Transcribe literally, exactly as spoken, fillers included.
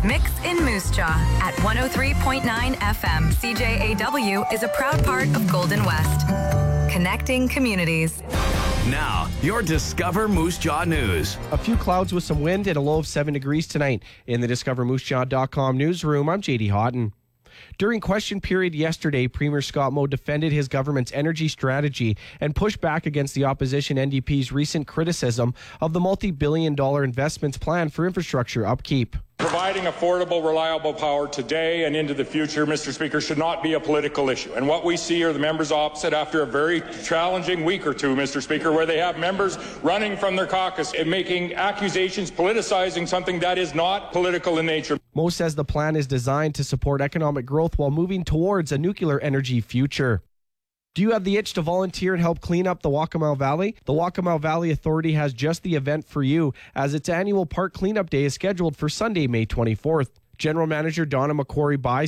Mix in Moose Jaw at one oh three point nine F M. C J A W is a proud part of Golden West. Connecting communities. Now, your Discover Moose Jaw News. A few clouds with some wind and a low of seven degrees tonight. In the discover moose jaw dot com newsroom, I'm J D Houghton. During question period yesterday, Premier Scott Moe defended his government's energy strategy and pushed back against the opposition N D P's recent criticism of the multi-billion dollar investments plan for infrastructure upkeep. Providing affordable, reliable power today and into the future, Mister Speaker, should not be a political issue. And what we see are the members opposite after a very challenging week or two, Mister Speaker, where they have members running from their caucus and making accusations, politicizing something that is not political in nature. Moe says the plan is designed to support economic growth while moving towards a nuclear energy future. Do you have the itch to volunteer and help clean up the Waccamaw Valley? The Waccamaw Valley Authority has just the event for you, as its annual Park Cleanup Day is scheduled for Sunday, May twenty-fourth. General Manager Donna McQuarrie Bai